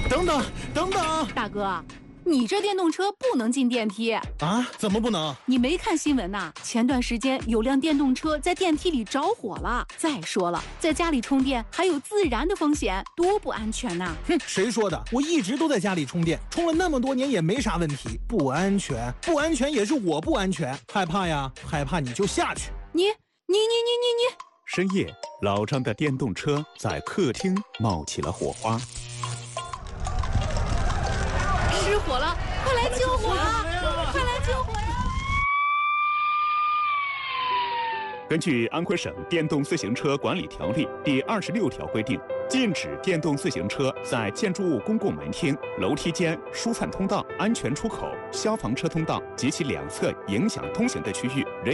等等等等， 大哥，你这电动车不能进电梯啊？怎么不能？ 你没看新闻呐？前段时间有辆电动车在电梯里着火了。再说了，在家里充电还有自燃的风险，多不安全呐！ 哼，谁说的？我一直都在家里充电，充了那么多年也没啥问题。不安全，不安全也是我不安全，害怕呀，害怕你就下去。 你。 深夜，老张的电动车在客厅冒起了火花。 失火了，快来救火啊！快来救火呀！ 根据安徽省电动自行车管理条例第26条规定，禁止电动自行车在建筑物公共门厅、楼梯间、疏散通道、安全出口、消防车通道及其两侧影响通行的区域人